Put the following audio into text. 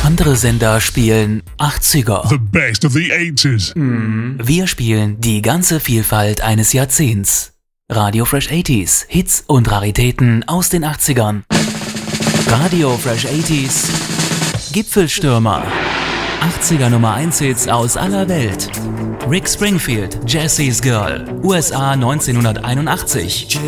Andere Sender spielen 80er. The best of the 80s. Wir spielen die ganze Vielfalt eines Jahrzehnts. Radio Fresh 80s, Hits und Raritäten aus den 80ern. Radio Fresh 80s, Gipfelstürmer. 80er Nummer 1 Hits aus aller Welt. Rick Springfield, Jesse's Girl, USA 1981.